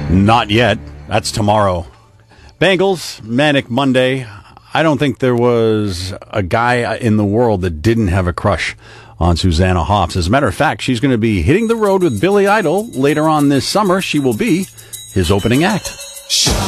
Not yet. That's tomorrow. Bengals, Manic Monday. I don't think there was a guy in the world that didn't have a crush on Susanna Hoffs. As a matter of fact, she's going to be hitting the road with Billy Idol later on this summer. She will be his opening act.